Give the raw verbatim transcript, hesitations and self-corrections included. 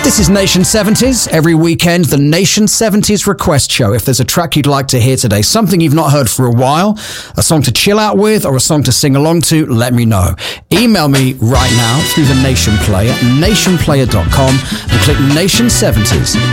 This is Nation seventies. Every weekend, the Nation seventies Request Show. If there's a track you'd like to hear today, something you've not heard for a while, a song to chill out with, or a song to sing along to, let me know. Email me right now through the Nation Player, nation player dot com, and click Nation seventies.